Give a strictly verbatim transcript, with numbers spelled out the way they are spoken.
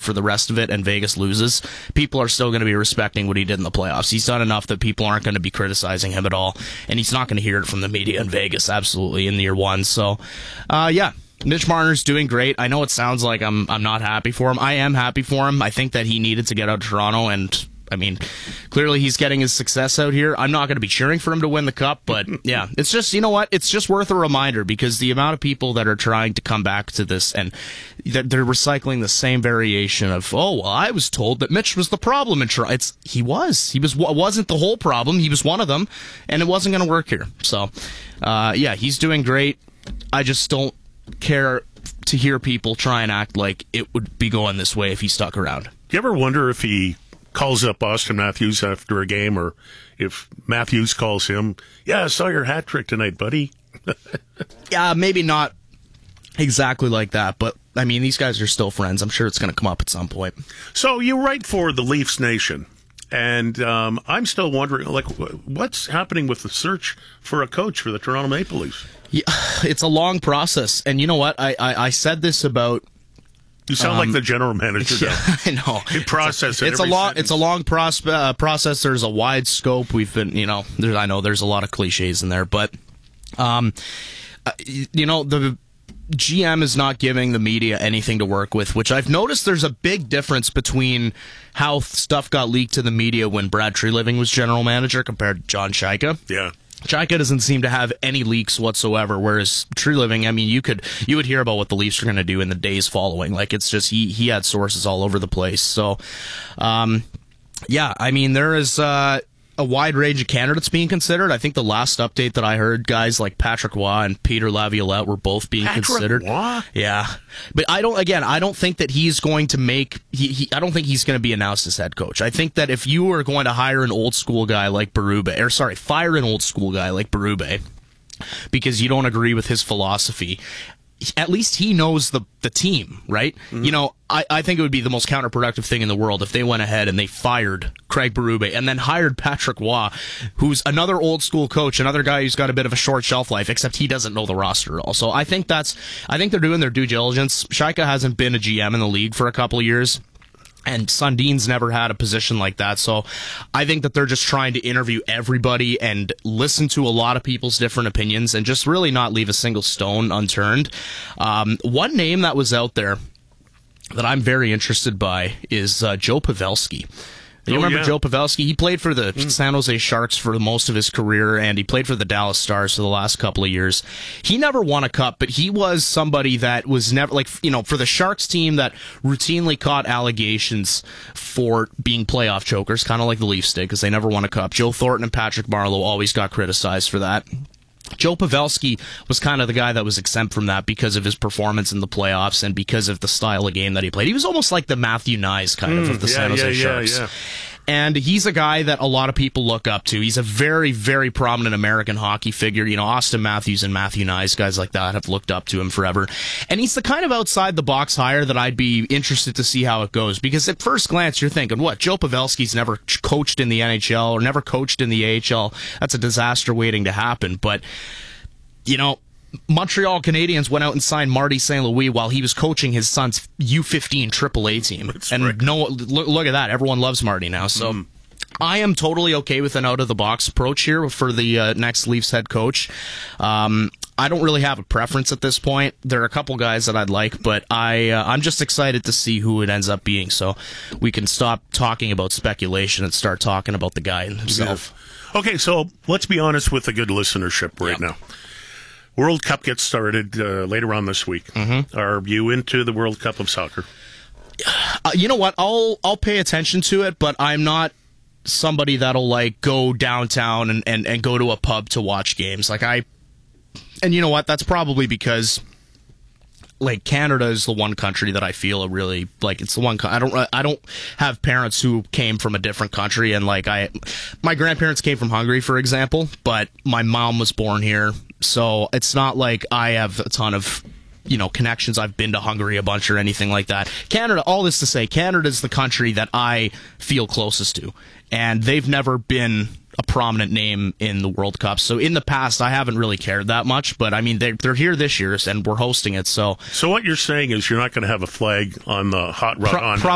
for the rest of it and Vegas loses, people are still going to be respecting what he did in the playoffs. He's done enough that people aren't going to be criticizing him at all, and he's not going to hear it from the media in Vegas, absolutely, in year one. So, uh, yeah. Mitch Marner's doing great. I know it sounds like I'm I'm not happy for him. I am happy for him. I think that he needed to get out of Toronto, and I mean, clearly he's getting his success out here. I'm not going to be cheering for him to win the cup, but yeah, it's just, you know what? It's just worth a reminder, because the amount of people that are trying to come back to this, and they're recycling the same variation of, oh, well, I was told that Mitch was the problem in Toronto. It's, he was. He was, wasn't the whole problem. He was one of them, and it wasn't going to work here. So, uh, yeah, he's doing great. I just don't care to hear people try and act like it would be going this way if he stuck around. Do you ever wonder if he calls up Austin Matthews after a game, or if Matthews calls him, yeah, I saw your hat trick tonight, buddy? Yeah, maybe not exactly like that, but I mean, these guys are still friends. I'm sure it's going to come up at some point. So you write for the Leafs Nation, and um, I'm still wondering, like, what's happening with the search for a coach for the Toronto Maple Leafs? Yeah, it's a long process, and you know what? I, I, I said this about. You sound um, like the general manager. Yeah, I know. You process it. It's a long. It's a long prospe- uh, process. There's a wide scope. We've been, you know, there, I know there's a lot of cliches in there, but, um, uh, you know, the G M is not giving the media anything to work with, which I've noticed there's a big difference between how stuff got leaked to the media when Brad Treliving was general manager compared to John Shaika. Yeah. Shaika doesn't seem to have any leaks whatsoever, whereas Treliving, I mean, you could you would hear about what the Leafs are going to do in the days following. Like, it's just, he, he had sources all over the place. So, um, yeah, I mean, there is uh, a wide range of candidates being considered. I think the last update that I heard, guys like Patrick Waugh and Peter Laviolette were both being Patrick considered. Waugh? Yeah. But I don't, again, I don't think that he's going to make, he, he, I don't think he's going to be announced as head coach. I think that if you were going to hire an old school guy like Berube, or sorry, fire an old school guy like Berube, because you don't agree with his philosophy, at least he knows the the team, right? Mm-hmm. You know, I, I think it would be the most counterproductive thing in the world if they went ahead and they fired Craig Berube and then hired Patrick Waugh, who's another old school coach, another guy who's got a bit of a short shelf life, except he doesn't know the roster at all. So I think that's, I think they're doing their due diligence. Shaika hasn't been a G M in the league for a couple of years, and Sundin's never had a position like that. So I think that they're just trying to interview everybody and listen to a lot of people's different opinions and just really not leave a single stone unturned. Um, one name that was out there that I'm very interested by is uh, Joe Pavelski. You oh, remember yeah. Joe Pavelski? He played for the mm. San Jose Sharks for most of his career, and he played for the Dallas Stars for the last couple of years. He never won a cup, but he was somebody that was never, like, you know, for the Sharks team that routinely caught allegations for being playoff chokers, kind of like the Leafs did, because they never won a cup. Joe Thornton and Patrick Marleau always got criticized for that. Joe Pavelski was kind of the guy that was exempt from that because of his performance in the playoffs and because of the style of game that he played. He was almost like the Matthew Nyes kind mm, of of the yeah, San Jose yeah, Sharks. Yeah, yeah. And he's a guy that a lot of people look up to. He's a very, very prominent American hockey figure. You know, Austin Matthews and Matthew Nyes, guys like that, have looked up to him forever. And he's the kind of outside-the-box hire that I'd be interested to see how it goes. Because at first glance, you're thinking, what, Joe Pavelski's never coached in the N H L or never coached in the A H L. That's a disaster waiting to happen. But, you know, Montreal Canadiens went out and signed Marty Saint Louis while he was coaching his son's U fifteen triple A team. That's and right. no, look, look at that. Everyone loves Marty now. So mm. I am totally okay with an out-of-the-box approach here for the uh, next Leafs head coach. Um, I don't really have a preference at this point. There are a couple guys that I'd like, but I, uh, I'm just excited to see who it ends up being so we can stop talking about speculation and start talking about the guy himself. Yeah. Okay, so let's be honest with the good listenership right yeah. now. World Cup gets started uh, later on this week. Mm-hmm. Are you into the World Cup of soccer? Uh, you know what? I'll I'll pay attention to it, but I'm not somebody that'll like go downtown and, and, and go to a pub to watch games. Like I, and you know what? That's probably because like Canada is the one country that I feel a really like it's the one I don't I don't have parents who came from a different country, and like I my grandparents came from Hungary, for example, but my mom was born here, so it's not like I have a ton of you know connections. I've been to Hungary a bunch or anything like that. Canada, all this to say, Canada is the country that I feel closest to, and they've never been a prominent name in the World Cup. So in the past, I haven't really cared that much, but I mean, they're, they're here this year and we're hosting it. So so what you're saying is you're not going to have a flag on the hot rod pro- on